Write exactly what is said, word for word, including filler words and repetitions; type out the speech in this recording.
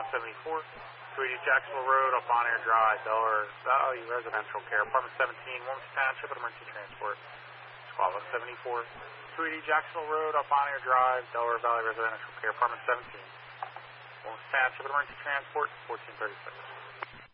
seventy-four, two eighty Jacksonville Road, up on Air Drive, Delaware Valley Residential Care, Apartment seventeen, Wilmington Township, Emergency Transport. Squawk seventy-four, two eighty Jacksonville Road, up on Air Drive, Delaware Valley Residential Care, Apartment seventeen, Wilmington Township, Emergency Transport, fourteen thirty-six.